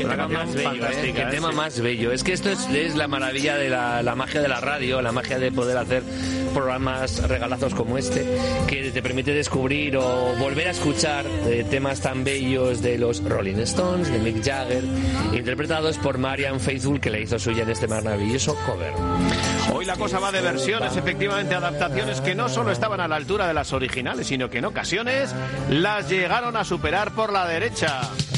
tema más bello, qué tema más bello. Es que esto es la maravilla de la magia de la radio, la magia de poder hacer programas regalazos como este, que te permite descubrir o volver a escuchar temas tan bellos de los Rolling Stones, de Mick Jagger, interpretados por Marianne Faithfull, que le hizo suya en este maravilloso cover. Hoy la cosa va de versiones, efectivamente, adaptaciones que no solo estaban a la altura de las originales, sino que en ocasiones las llegaron a superar por la derecha.